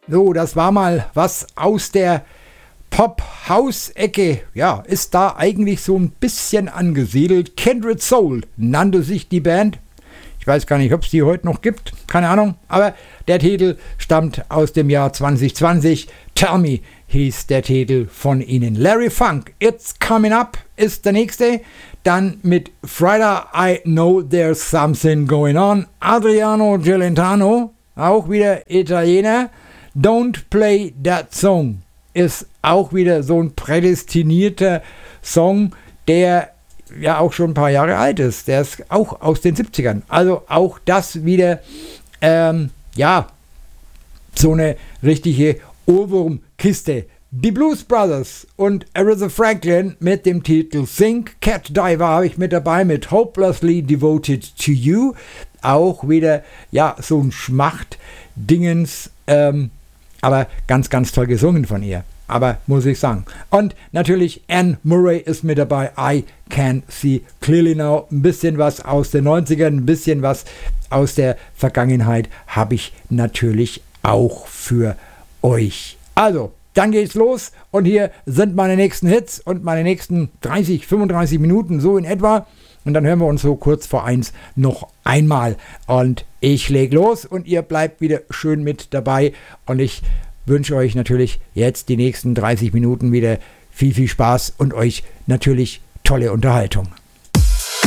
So, das war mal was aus der Pop-House-Ecke. Ja, ist da eigentlich so ein bisschen angesiedelt. Kindred Soul nannte sich die Band. Ich weiß gar nicht, ob es die heute noch gibt. Keine Ahnung. Aber der Titel stammt aus dem Jahr 2020. Tell Me hieß der Titel von ihnen. Larry Funk, It's Coming Up ist der nächste. Dann mit Friday, I Know There's Something Going On. Adriano Celentano, auch wieder Italiener. Don't Play That Song ist auch wieder so ein prädestinierter Song, der ja auch schon ein paar Jahre alt ist. Der ist auch aus den 70ern. Also auch das wieder, so eine richtige Ohrwurmkiste. Die Blues Brothers und Aretha Franklin mit dem Titel Think. Cat Diver habe ich mit dabei mit Hopelessly Devoted to You. Auch wieder, ja, so ein Schmacht-Dingens, aber ganz, ganz toll gesungen von ihr. Aber muss ich sagen. Und natürlich Anne Murray ist mit dabei. I Can See Clearly Now. Ein bisschen was aus den 90ern, ein bisschen was aus der Vergangenheit habe ich natürlich auch für euch. Also, dann geht's los und hier sind meine nächsten Hits und meine nächsten 30, 35 Minuten so in etwa. Und dann hören wir uns so kurz vor 1 noch einmal. Und ich lege los und ihr bleibt wieder schön mit dabei. Und ich wünsche euch natürlich jetzt die nächsten 30 Minuten wieder viel, viel Spaß und euch natürlich tolle Unterhaltung.